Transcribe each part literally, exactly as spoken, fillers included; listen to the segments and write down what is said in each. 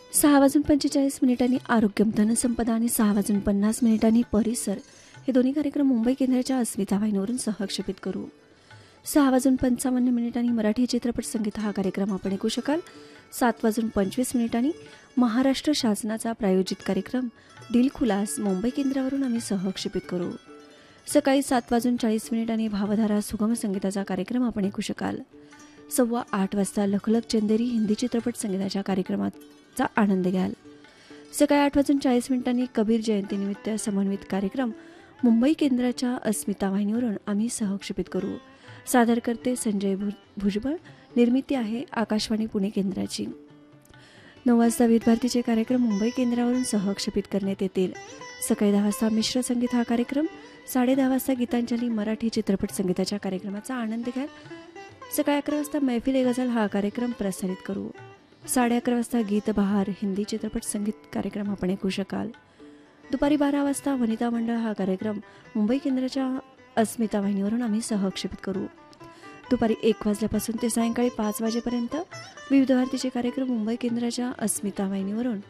सहा वाजून पंचेचाळीस मिनिटांनी आरोग्यम धनसंपदा आणि सहा वाजून पन्नास मिनिटांनी परिसर हे दोन्ही कार्यक्रम मुंबई केंद्राच्या अस्मिता वाहिनीवरून सहक्षेपित करू. सहा वाजून पंचावन्न मिनिटांनी मराठी चित्रपट संगीत हा कार्यक्रम आपण ऐकू शकाल. सात वाजून पंचवीस मिनिटांनी महाराष्ट्र शासनाचा प्रायोजित कार्यक्रम दिलखुलास मुंबई केंद्रावरून आम्ही सहक्षेपित करू. सकाळी सात वाजून चाळीस मिनिटांनी भावधारा सुगम संगीताचा कार्यक्रम आपण ऐकू शकाल. सव्वा आठ वाजता लखलख चंदेरी हिंदी चित्रपट संगीताच्या कार्यक्रमाचा आनंद घ्याल. सकाळी आठ वाजून चाळीस मिनिटांनी कबीर जयंतीनिमित्त समन्वित कार्यक्रम मुंबई केंद्राच्या अस्मिता वाहिनीवरून आम्ही सहक्षेपित करू. सादरकर्ते संजय भु भुजबळ. निर्मिती आहे आकाशवाणी पुणे केंद्राची. नऊ वाजता विविध भारतीचे कार्यक्रम मुंबई केंद्रावरून सहक्षेपित करण्यात येतील. सकाळी दहा वाजता मिश्र संगीत हा कार्यक्रम, साडे दहा वाजता गीतांजली मराठी चित्रपट संगीताच्या कार्यक्रमाचा आनंद घ्याल. सकाळी अकरा वाजता मैफिल ए गझल हा कार्यक्रम प्रसारित करू. साडे अकरा वाजता गीत बहार हिंदी चित्रपट संगीत कार्यक्रम आपण ऐकू शकाल. दुपारी बारा वाजता वनिता मंडळ हा कार्यक्रम मुंबई केंद्राच्या अस्मिता वाहिनीवरून आम्ही सहक्षेपित करू. दुपारी एक वाजल्यापासून ते सायंकाळी पाच वाजेपर्यंत विविध भारतीचे कार्यक्रम मुंबई केंद्राच्या अस्मिता वाहिनीवरून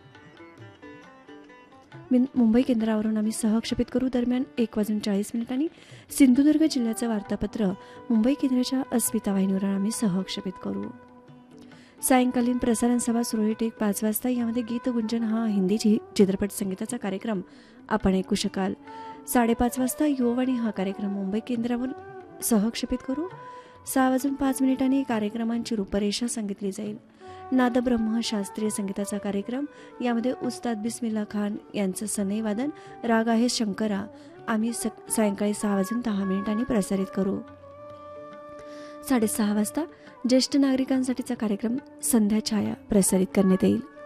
मुंबई केंद्रावरून आम्ही सहक्षेपित करू. दरम्यान एक वाजून चाळीस मिनिटांनी सिंधुदुर्ग जिल्ह्याचं वार्तापत्र मुंबई केंद्राच्या अस्मिता वाहिनीवरून आम्ही सहक्षेपित करू. सायंकालीन प्रसारण सभा सुरळीत एक पाच वाजता यामध्ये गीत गुंजन हा हिंदी चित्रपट संगीताचा कार्यक्रम आपण ऐकू शकाल. साडेपाच वाजता युववाणी हा कार्यक्रम मुंबई केंद्रावर सहक्षेपित करू. सहा वाजून पाच मिनिटांनी कार्यक्रमांची रूपरेषा सांगितली जाईल. नादब्रह्म शास्त्रीय संगीताचा कार्यक्रम, यामध्ये उस्ताद बिस्मिल्ला खान यांचं सनई वादन, राग आहे शंकरा, आम्ही सायंकाळी सहा वाजून दहा मिनिटांनी प्रसारित करू. साडेसहा वाजता ज्येष्ठ नागरिकांसाठीचा कार्यक्रम संध्या छाया प्रसारित करण्यात येईल.